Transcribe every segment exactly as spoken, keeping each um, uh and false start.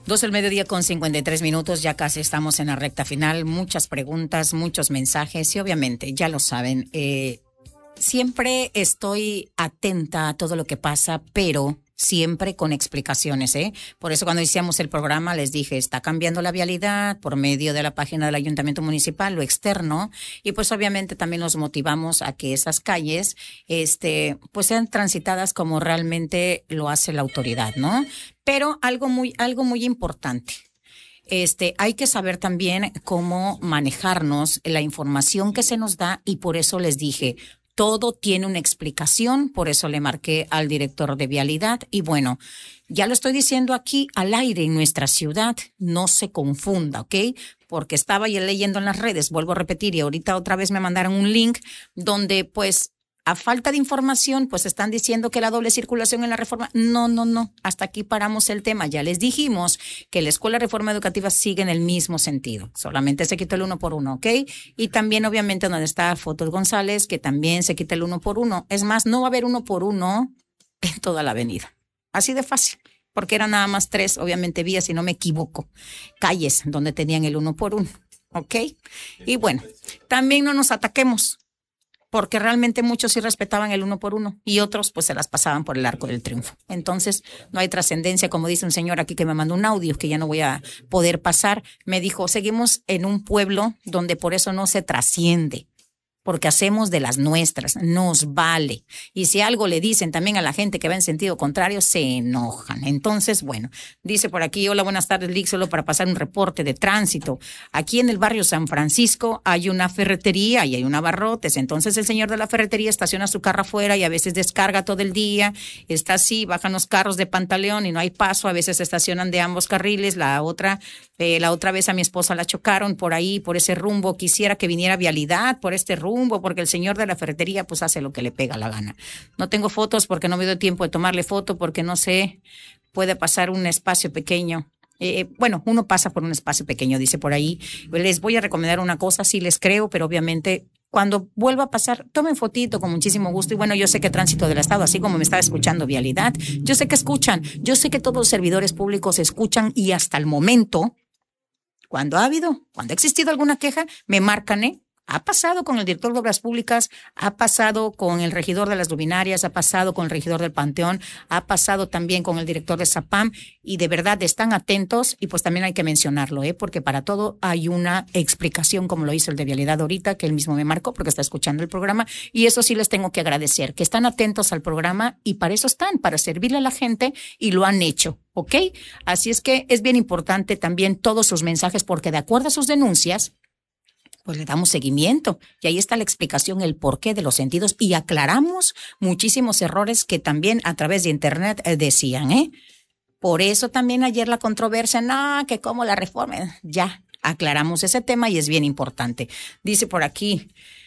Dos del mediodía con cincuenta y tres minutos, ya casi estamos en la recta final. Muchas preguntas, muchos mensajes y obviamente, ya lo saben, eh, siempre estoy atenta a todo lo que pasa, pero siempre con explicaciones, ¿eh? Por eso cuando iniciamos el programa les dije, está cambiando la vialidad por medio de la página del Ayuntamiento Municipal, lo externo, y pues obviamente también los motivamos a que esas calles, este, pues sean transitadas como realmente lo hace la autoridad, ¿no? Pero algo muy, algo muy importante. Este, hay que saber también cómo manejarnos la información que se nos da y por eso les dije, todo tiene una explicación, por eso le marqué al director de vialidad y bueno, ya lo estoy diciendo aquí al aire en nuestra ciudad, no se confunda, ¿ok? Porque estaba ya leyendo en las redes, vuelvo a repetir y ahorita otra vez me mandaron un link donde pues a falta de información, pues están diciendo que la doble circulación en la reforma. No, no, no. Hasta aquí paramos el tema. Ya les dijimos que la Escuela de Reforma Educativa sigue en el mismo sentido. Solamente se quitó el uno por uno, ¿ok? Y también, obviamente, donde está Fotos González, que también se quita el uno por uno. Es más, no va a haber uno por uno en toda la avenida. Así de fácil. Porque eran nada más tres, obviamente, vías, si no me equivoco, calles donde tenían el uno por uno, ¿ok? Y bueno, también no nos ataquemos, porque realmente muchos sí respetaban el uno por uno y otros pues se las pasaban por el arco del triunfo. Entonces no hay trascendencia, como dice un señor aquí que me mandó un audio que ya no voy a poder pasar. Me dijo, seguimos en un pueblo donde por eso no se trasciende, porque hacemos de las nuestras, nos vale. Y si algo le dicen también a la gente que va en sentido contrario, se enojan. Entonces, bueno, dice por aquí, hola, buenas tardes, Lick, solo para pasar un reporte de tránsito. Aquí en el barrio San Francisco hay una ferretería y hay un abarrotes. Entonces el señor de la ferretería estaciona su carro afuera y a veces descarga todo el día. Está así, bajan los carros de Pantaleón y no hay paso. A veces se estacionan de ambos carriles. La otra, eh, la otra vez a mi esposa la chocaron por ahí, por ese rumbo. Quisiera que viniera vialidad por este rumbo, porque el señor de la ferretería pues hace lo que le pega la gana. No tengo fotos porque no me doy tiempo de tomarle foto, porque no sé, puede pasar un espacio pequeño. Eh, bueno, uno pasa por un espacio pequeño, dice por ahí. Les voy a recomendar una cosa, sí les creo, pero obviamente cuando vuelva a pasar, tomen fotito con muchísimo gusto. Y bueno, yo sé que Tránsito del Estado, así como me estaba escuchando Vialidad, yo sé que escuchan, yo sé que todos los servidores públicos escuchan y hasta el momento, cuando ha habido, cuando ha existido alguna queja, me marcan, ¿eh? Ha pasado con el director de Obras Públicas, ha pasado con el regidor de las luminarias, ha pasado con el regidor del Panteón, ha pasado también con el director de SAPAM y de verdad están atentos y pues también hay que mencionarlo, ¿eh? Porque para todo hay una explicación como lo hizo el de Vialidad ahorita, que él mismo me marcó porque está escuchando el programa y eso sí les tengo que agradecer, que están atentos al programa y para eso están, para servirle a la gente y lo han hecho, ¿ok? Así es que es bien importante también todos sus mensajes porque de acuerdo a sus denuncias, pues le damos seguimiento y ahí está la explicación, el porqué de los sentidos y aclaramos muchísimos errores que también a través de internet eh, decían, ¿eh? Por eso también ayer la controversia, no, que como la reforma, ya aclaramos ese tema y es bien importante. Dice por aquí,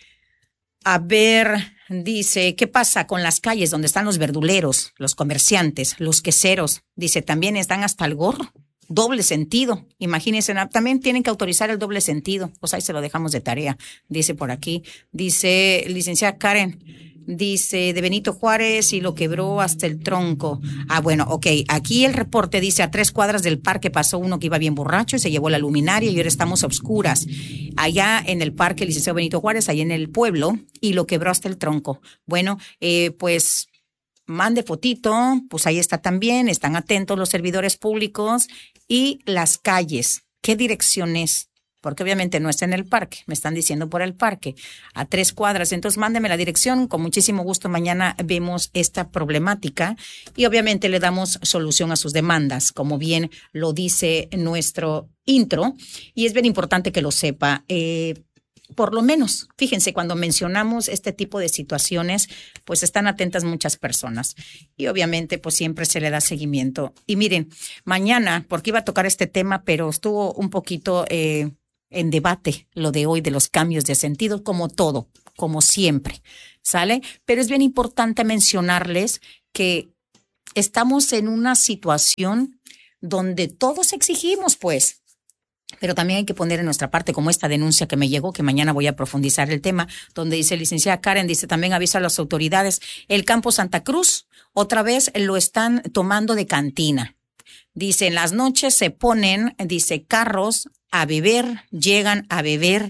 a ver, dice, ¿qué pasa con las calles donde están los verduleros, los comerciantes, los queseros? Dice, también están hasta el gorro. Doble sentido, imagínense, también tienen que autorizar el doble sentido, pues ahí se lo dejamos de tarea, dice por aquí, dice licenciada Karen, dice de Benito Juárez y lo quebró hasta el tronco. Ah, bueno, ok, aquí el reporte dice a tres cuadras del parque pasó uno que iba bien borracho y se llevó la luminaria y ahora estamos a obscuras. Allá en el parque licenciado Benito Juárez, allá en el pueblo, y lo quebró hasta el tronco. Bueno, eh, pues mande fotito, pues ahí está también, están atentos los servidores públicos y las calles, ¿qué dirección es? Porque obviamente no está en el parque, me están diciendo por el parque, a tres cuadras, entonces mándeme la dirección, con muchísimo gusto mañana vemos esta problemática y obviamente le damos solución a sus demandas, como bien lo dice nuestro intro, y es bien importante que lo sepa, eh, por lo menos, fíjense, cuando mencionamos este tipo de situaciones, pues están atentas muchas personas y obviamente pues siempre se le da seguimiento. Y miren, mañana, porque iba a tocar este tema, pero estuvo un poquito eh, en debate lo de hoy de los cambios de sentido, como todo, como siempre, ¿sale? Pero es bien importante mencionarles que estamos en una situación donde todos exigimos, pues, pero también hay que poner en nuestra parte, como esta denuncia que me llegó, que mañana voy a profundizar el tema, donde dice licenciada Karen, dice también avisa a las autoridades, el campo Santa Cruz otra vez lo están tomando de cantina. Dice, en las noches se ponen, dice, carros a beber, llegan a beber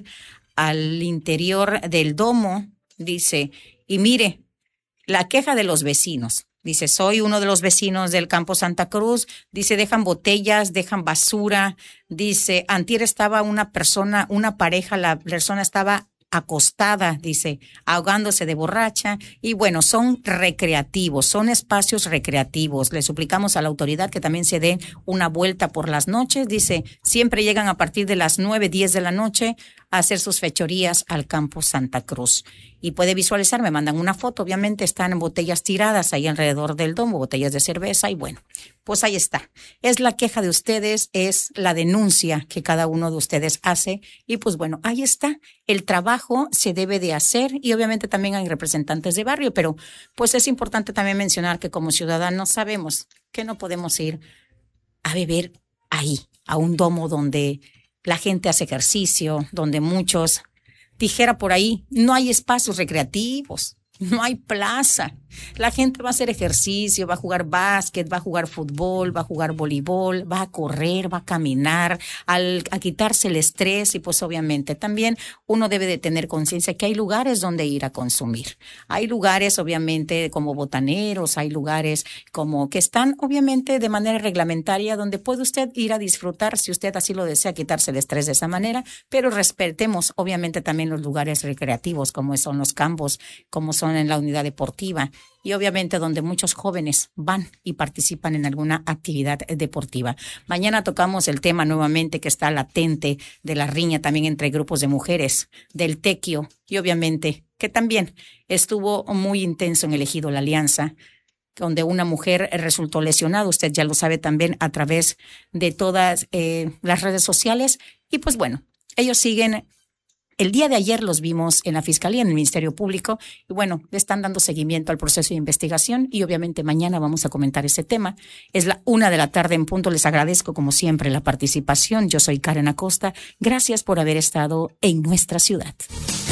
al interior del domo, dice, y mire, la queja de los vecinos. Dice, soy uno de los vecinos del Campo Santa Cruz. Dice, dejan botellas, dejan basura. Dice, antier estaba una persona, una pareja, la persona estaba acostada, dice, ahogándose de borracha. Y bueno, son recreativos, son espacios recreativos. Le suplicamos a la autoridad que también se dé una vuelta por las noches. Dice, siempre llegan a partir de las nueve, diez de la noche a hacer sus fechorías al Campo Santa Cruz. Y puede visualizar, me mandan una foto, obviamente están botellas tiradas ahí alrededor del domo, botellas de cerveza, y bueno, pues ahí está. Es la queja de ustedes, es la denuncia que cada uno de ustedes hace, y pues bueno, ahí está. El trabajo se debe de hacer, y obviamente también hay representantes de barrio, pero pues es importante también mencionar que como ciudadanos sabemos que no podemos ir a beber ahí, a un domo donde la gente hace ejercicio, donde muchos, dijera por ahí, no hay espacios recreativos, no hay plaza. La gente va a hacer ejercicio, va a jugar básquet, va a jugar fútbol, va a jugar voleibol, va a correr, va a caminar, al, a quitarse el estrés. Y pues obviamente también uno debe de tener conciencia que hay lugares donde ir a consumir. Hay lugares obviamente como botaneros, hay lugares como que están obviamente de manera reglamentaria donde puede usted ir a disfrutar si usted así lo desea, quitarse el estrés de esa manera, pero respetemos obviamente también los lugares recreativos como son los campos, como son en la unidad deportiva. Y obviamente donde muchos jóvenes van y participan en alguna actividad deportiva. Mañana tocamos el tema nuevamente que está latente de la riña también entre grupos de mujeres, del tequio, y obviamente que también estuvo muy intenso en el ejido La Alianza, donde una mujer resultó lesionada, usted ya lo sabe también a través de todas eh, las redes sociales. Y pues bueno, ellos siguen. El día de ayer los vimos en la Fiscalía, en el Ministerio Público, y bueno, le están dando seguimiento al proceso de investigación y obviamente mañana vamos a comentar ese tema. Es la una de la tarde en punto. Les agradezco como siempre la participación. Yo soy Karen Acosta. Gracias por haber estado en nuestra ciudad.